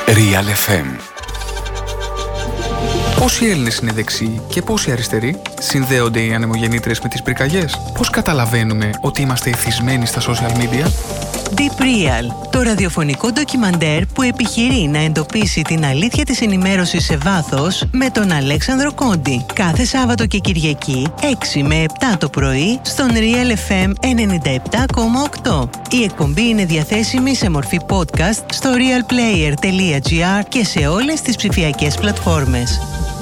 Real FM. Πόσοι Έλληνες είναι δεξιοί και πόσοι αριστεροί? Συνδέονται οι ανεμογεννήτριες με τις πυρκαγιές? Πώς καταλαβαίνουμε ότι είμαστε εθισμένοι στα social media? Deep Real, το ραδιοφωνικό ντοκιμαντέρ που επιχειρεί να εντοπίσει την αλήθεια της ενημέρωσης σε βάθος με τον Αλέξανδρο Κόντι. Κάθε Σάββατο και Κυριακή, 6 με 7 το πρωί, στον Real FM 97,8. Η εκπομπή είναι διαθέσιμη σε μορφή podcast στο realplayer.gr και σε όλες τις ψηφιακές πλατφόρμες.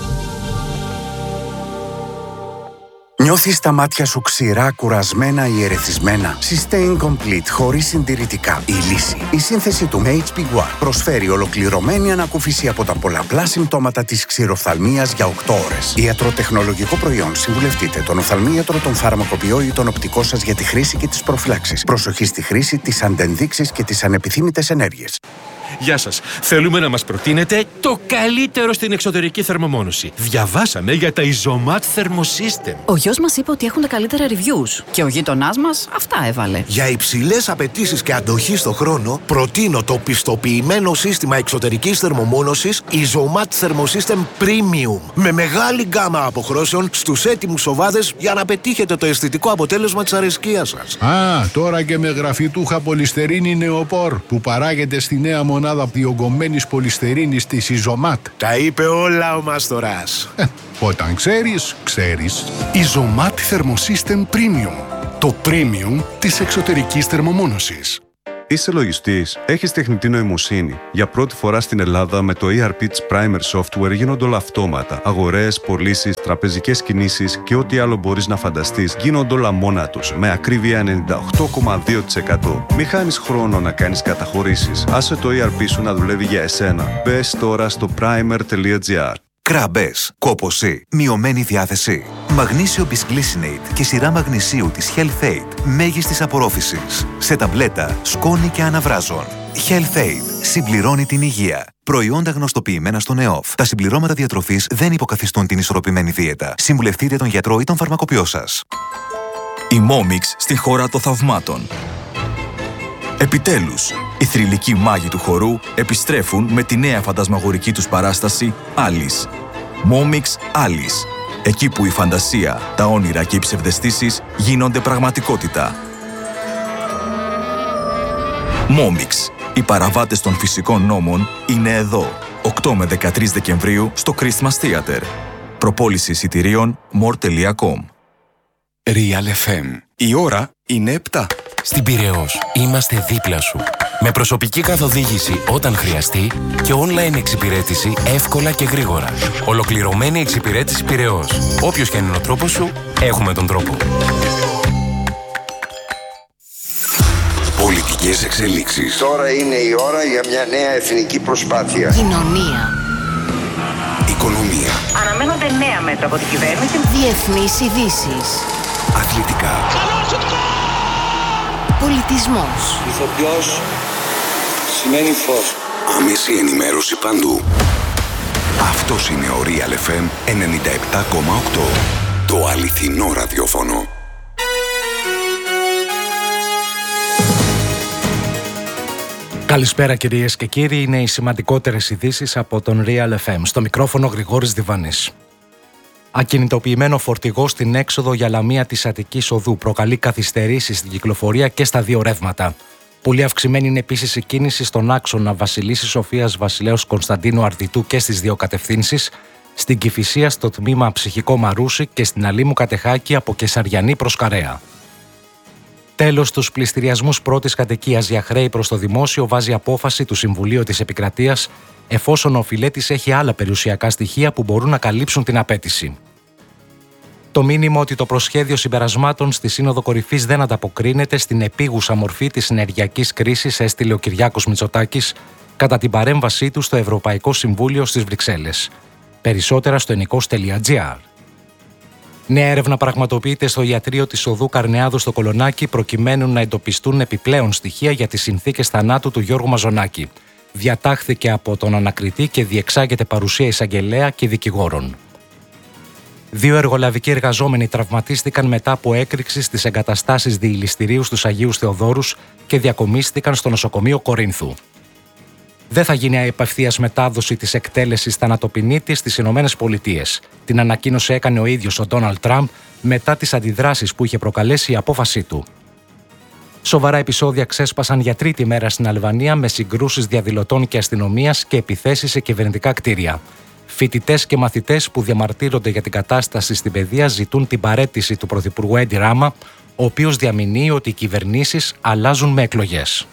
Νιώθεις τα μάτια σου ξηρά, κουρασμένα ή ερεθισμένα? Sustain Complete, χωρίς συντηρητικά. Η λύση. Η σύνθεση του HP1 προσφέρει ολοκληρωμένη ανακούφιση από τα πολλαπλά συμπτώματα της ξηροφθαλμίας για 8 ώρες. Ιατροτεχνολογικό προϊόν. Συμβουλευτείτε τον οφθαλμίατρο, τον φαρμακοποιό ή τον οπτικό σας για τη χρήση και τις προφυλάξεις. Προσοχή στη χρήση, τις αντενδείξεις και τις ανεπιθύμητες ενέργειες. Γεια σας. Θέλουμε να μας προτείνετε το καλύτερο στην εξωτερική θερμομόνωση. Διαβάσαμε για τα Isomat Thermosystem. Ο γιος μας είπε ότι έχουν τα καλύτερα reviews και ο γείτονάς μας αυτά έβαλε. Για υψηλές απαιτήσεις και αντοχή στο χρόνο, προτείνω το πιστοποιημένο σύστημα εξωτερικής θερμομόνωσης Isomat Thermosystem Premium. Με μεγάλη γκάμα αποχρώσεων στους έτοιμους οβάδες για να πετύχετε το αισθητικό αποτέλεσμα της αρεσκίας σας. Τώρα και με γραφιτούχα πολυστερίνη νεοπόρ που παράγεται στη νέα μονάδα διογκωμένης πολυστερίνης της Isomat. Τα είπε όλα ο Μάστορας. Όταν ξέρεις, ξέρεις. Isomat Thermosystem Premium. Το premium της εξωτερικής θερμομόνωσης. Είσαι λογιστής, έχεις τεχνητή νοημοσύνη. Για πρώτη φορά στην Ελλάδα με το ERP της Primer Software γίνονται όλα αυτόματα. Αγορές, πωλήσεις, τραπεζικές κινήσεις και ό,τι άλλο μπορείς να φανταστείς γίνονται όλα μόνα τους, με ακρίβεια 98,2%. Μη χάνεις χρόνο να κάνεις καταχωρήσεις. Άσε το ERP σου να δουλεύει για εσένα. Μπες τώρα στο primer.gr. Κράμπες, κόπωση, μειωμένη διάθεση. Μαγνήσιο Bisglycinate και σειρά μαγνησίου της Health Aid μέγιστης απορρόφησης. Σε ταμπλέτα, σκόνη και αναβράζων. Health Aid συμπληρώνει την υγεία. Προϊόντα γνωστοποιημένα στον ΕΟΦ. Τα συμπληρώματα διατροφής δεν υποκαθιστούν την ισορροπημένη δίαιτα. Συμβουλευτείτε τον γιατρό ή τον φαρμακοποιό σας. Η Momix στη χώρα των θαυμάτων. Επιτέλους, οι θρυλικοί μάγοι του χορού επιστρέφουν με τη νέα φαντασμαγορική τους παράσταση Alice. Momix Alice. Εκεί που η φαντασία, τα όνειρα και οι ψευδαισθήσεις γίνονται πραγματικότητα. Momix. Οι παραβάτες των φυσικών νόμων είναι εδώ. 8 με 13 Δεκεμβρίου στο Christmas Theater. Προπόληση εισιτηρίων more.com. Real FM. Η ώρα είναι 7. Στην Πειραιώς είμαστε δίπλα σου. Με προσωπική καθοδήγηση όταν χρειαστεί και online εξυπηρέτηση εύκολα και γρήγορα. Ολοκληρωμένη εξυπηρέτηση Πειραιώς. Όποιος και αν είναι ο τρόπος σου, έχουμε τον τρόπο. Πολιτικές εξελίξεις. Τώρα είναι η ώρα για μια νέα εθνική προσπάθεια. Κοινωνία. Οικονομία. Αναμένονται νέα μέτρα από την κυβέρνηση. Διεθνείς ειδήσεις. Αθλητικά. Πολιτισμός. Ηθοποιός σημαίνει φως. Άμεση ενημέρωση παντού. Αυτός είναι ο Real FM 97,8. Το αληθινό ραδιόφωνο. Καλησπέρα κυρίες και κύριοι, είναι οι σημαντικότερες ειδήσεις από τον Real FM. Στο μικρόφωνο Γρηγόρης Διβανής. Ακινητοποιημένο φορτηγό στην έξοδο για Λαμία της Αττικής Οδού προκαλεί καθυστερήσεις στην κυκλοφορία και στα δύο ρεύματα. Πολύ αυξημένη είναι επίσης η κίνηση στον άξονα Βασιλίσσης Σοφίας Βασιλέως Κωνσταντίνου Αρδιτού και στις δύο κατευθύνσεις, στην Κηφισία στο τμήμα Ψυχικό Μαρούσι και στην Αλήμου Κατεχάκη από Κεσαριανή προς Καρέα. Τέλος, στους πληστηριασμούς πρώτης κατοικίας για χρέη προς το δημόσιο βάζει απόφαση του Συμβουλίου της Επικρατείας, εφόσον ο οφειλέτης έχει άλλα περιουσιακά στοιχεία που μπορούν να καλύψουν την απέτηση. Το μήνυμα ότι το προσχέδιο συμπερασμάτων στη Σύνοδο Κορυφής δεν ανταποκρίνεται στην επίγουσα μορφή της ενεργειακής κρίσης έστειλε ο Κυριάκος Μητσοτάκης κατά την παρέμβασή του στο Ευρωπαϊκό Συμβούλιο στις Βρυξέλλες. Περισσότερα στο ενικός.gr. Νέα έρευνα πραγματοποιείται στο ιατρείο της Οδού Καρνεάδου στο Κολονάκι προκειμένου να εντοπιστούν επιπλέον στοιχεία για τις συνθήκες θανάτου του Γιώργου Μαζονάκη. Διατάχθηκε από τον ανακριτή και διεξάγεται παρουσία εισαγγελέα και δικηγόρων. 2 εργολαβικοί εργαζόμενοι τραυματίστηκαν μετά από έκρηξη στις εγκαταστάσεις διηληστηρίου στους Αγίους Θεοδόρους και διακομίστηκαν στο νοσοκομείο Κορίνθου. Δεν θα γίνει απευθείας μετάδοση της εκτέλεσης θανατοποινήτη στις Ηνωμένες Πολιτείες. Την ανακοίνωση έκανε ο ίδιος ο Ντόναλντ Τραμπ μετά τις αντιδράσεις που είχε προκαλέσει η απόφασή του. Σοβαρά επεισόδια ξέσπασαν για τρίτη μέρα στην Αλβανία με συγκρούσεις διαδηλωτών και αστυνομίας και επιθέσεις σε κυβερνητικά κτίρια. Φοιτητές και μαθητές που διαμαρτύρονται για την κατάσταση στην παιδεία ζητούν την παραίτηση του Πρωθυπουργού Έντι Ράμα, ο οποίος διαμηνύει ότι οι κυβερνήσεις αλλάζουν με εκλογές.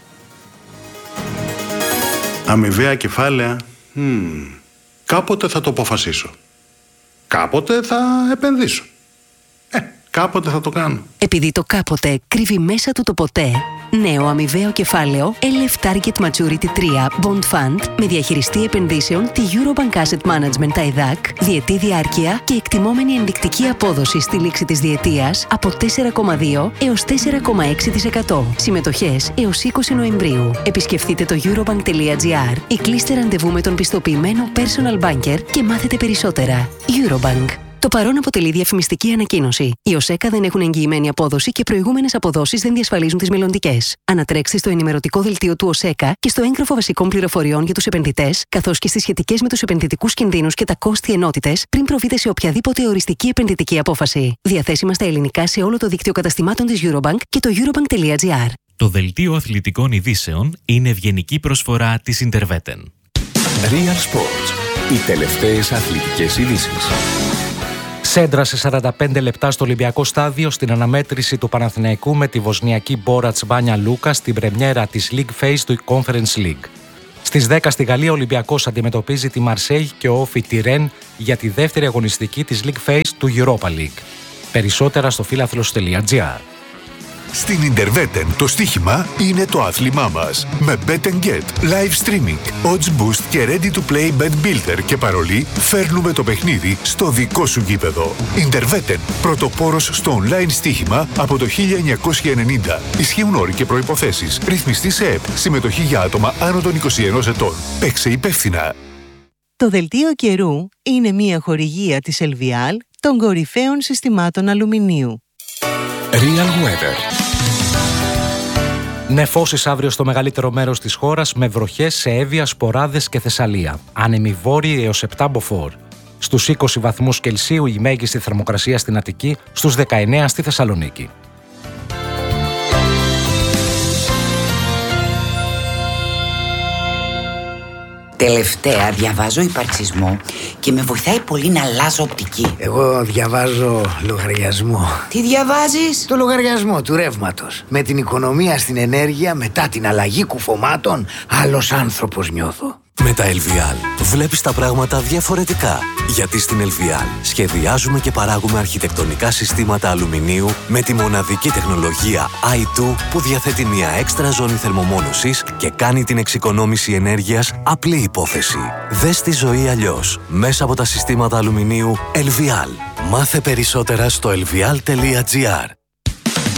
Αμοιβαία κεφάλαια. Κάποτε θα το αποφασίσω. Κάποτε θα επενδύσω. Κάποτε θα το κάνω. Επειδή το κάποτε κρύβει μέσα του το ποτέ, νέο αμοιβαίο κεφάλαιο LF Target Maturity 3 Bond Fund με διαχειριστή επενδύσεων τη Eurobank Asset Management ΤΑΙΔΑΚ, διετή διάρκεια και εκτιμόμενη ενδεικτική απόδοση στη λήξη της διετίας από 4,2 έως 4,6%. Συμμετοχές έως 20 Νοεμβρίου. Επισκεφτείτε το eurobank.gr ή κλείστε ραντεβού με τον πιστοποιημένο personal banker και μάθετε περισσότερα. Eurobank. Το παρόν αποτελεί διαφημιστική ανακοίνωση. Οι ΟΣΕΚΑ δεν έχουν εγγυημένη απόδοση και προηγούμενες αποδόσεις δεν διασφαλίζουν τις μελλοντικές. Ανατρέξτε στο ενημερωτικό δελτίο του ΟΣΕΚΑ και στο έγγραφο βασικών πληροφοριών για τους επενδυτές, καθώς και στις σχετικές με τους επενδυτικούς κινδύνους και τα κόστη ενότητες, πριν προβείτε σε οποιαδήποτε οριστική επενδυτική απόφαση. Διαθέσιμα στα ελληνικά σε όλο το δίκτυο καταστημάτων της Eurobank και το eurobank.gr. Το δελτίο αθλητικών ειδήσεων είναι ευγενική προσφορά της Interveten. Real Sports. Οι τελευταίες αθλητικές ειδήσεις. Σέντρα σε 45 λεπτά στο Ολυμπιακό Στάδιο στην αναμέτρηση του Παναθηναϊκού με τη βοσνιακή Μπόρατς Μπάνια Λούκα στην πρεμιέρα της League Phase του Conference League. Στις 10 στη Γαλλία ο Ολυμπιακός αντιμετωπίζει τη Μαρσέιγ και ο Όφι τη Ρεν για τη δεύτερη αγωνιστική της League Phase του Europa League. Περισσότερα στο philathlos.gr. Στην Interveten το στοίχημα είναι το άθλημά μας. Με Bet & Get, live streaming, odds boost και ready to play bet builder και παρολί φέρνουμε το παιχνίδι στο δικό σου γήπεδο. Interveten, πρωτοπόρος στο online στοίχημα από το 1990. Ισχύουν όροι και προϋποθέσεις. Ρυθμιστή σε ΕΠ. Συμμετοχή για άτομα άνω των 21 ετών. Παίξε υπεύθυνα. Το δελτίο καιρού είναι μια χορηγία της Ελβιάλ των κορυφαίων συστημάτων αλουμινίου. Real Weather. Νεφώσεις αύριο στο μεγαλύτερο μέρος της χώρας με βροχές σε Εύβοια, Σποράδες και Θεσσαλία. Άνεμοι βόρειοι έως 7 μποφόρ. Στους 20 βαθμούς Κελσίου η μέγιστη θερμοκρασία στην Αττική, στους 19 στη Θεσσαλονίκη. Τελευταία διαβάζω υπαρξισμό και με βοηθάει πολύ να αλλάζω οπτική. Εγώ διαβάζω λογαριασμό. Τι διαβάζεις? Το λογαριασμό του ρεύματος. Με την οικονομία στην ενέργεια, μετά την αλλαγή κουφωμάτων, άλλος άνθρωπος νιώθω. Με τα LVL βλέπεις τα πράγματα διαφορετικά. Γιατί στην LVL σχεδιάζουμε και παράγουμε αρχιτεκτονικά συστήματα αλουμινίου με τη μοναδική τεχνολογία i2 που διαθέτει μια έξτρα ζώνη θερμομόνωσης και κάνει την εξοικονόμηση ενέργειας απλή υπόθεση. Δες τη ζωή αλλιώς μέσα από τα συστήματα αλουμινίου LVL. Μάθε περισσότερα στο lvl.gr.